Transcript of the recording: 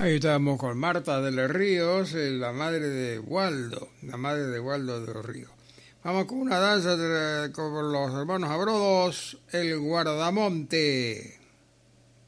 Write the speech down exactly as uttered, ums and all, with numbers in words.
Ahí estábamos con Marta de los Ríos, eh, la madre de Waldo, la madre de Waldo de los Ríos. Vamos con una danza de, con los hermanos Abrodos, el Guardamonte.